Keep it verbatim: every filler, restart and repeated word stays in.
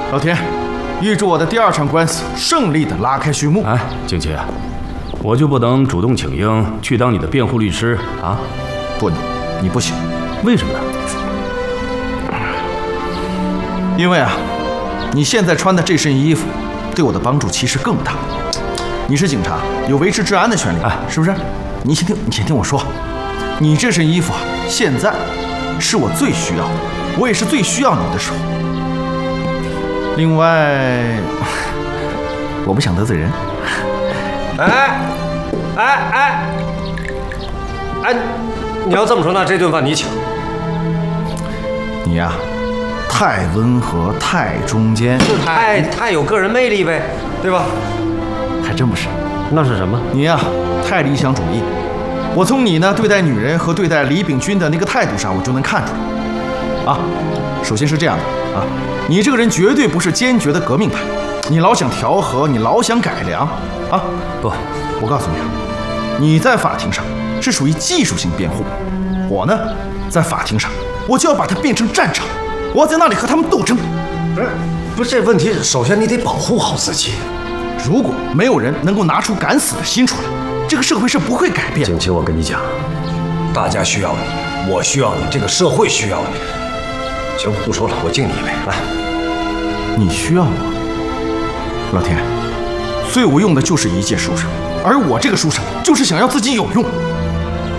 老田，预祝我的第二场官司顺利的拉开序幕。 哎，景琦，我就不能主动请缨去当你的辩护律师啊？ 不，你不行。 为什么呢？ 因为啊，你现在穿的这身衣服，对我的帮助其实更大。你是警察，有维持治安的权利，哎，是不是？你先听，你先听我说，你这身衣服啊，现在是我最需要的，我也是最需要你的时候。另外，我不想得罪人。 哎，哎哎哎，你要这么说，那这顿饭你请。 你呀、啊。太温和，太中间， 太太有个人魅力呗，对吧？ 还真不是。 那是什么？ 你呀、啊，太理想主义。我从你呢对待女人和对待李秉钧的那个态度上，我就能看出来。啊，首先是这样的啊，你这个人绝对不是坚决的革命派，你老想调和，你老想改良啊。不，我告诉你啊，你在法庭上是属于技术性辩护，我呢在法庭上，我就要把它变成战场。我要在那里和他们斗争。 不是这问题，首先你得保护好自己。 如果没有人能够拿出敢死的心出来，这个社会是不会改变的。 景琦，我跟你讲，大家需要你，我需要你，这个社会需要你。行，不说了，我敬你一杯，来。 你需要我，老田，所以我用的就是一介书生，而我这个书生就是想要自己有用。